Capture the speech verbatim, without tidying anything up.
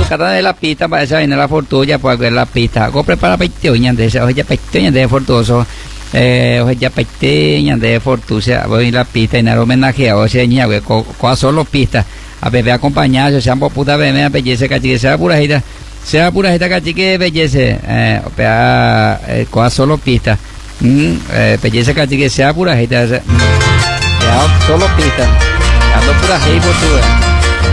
cata de la pista para esa vaina la fortuna pues que la pista go prepara peiteña de esa oye peiteña de fortuoso eh oye peiteña de fortuna voy la pista en homenaje a o sea ña que co solo pista a bebé acompañado sean puta bebé belleza cachique sea pura gira sea pura gira cachique belleza eh opea co solo pista mm eh belleza cachique sea pura gira solo pista ando pura hey por tu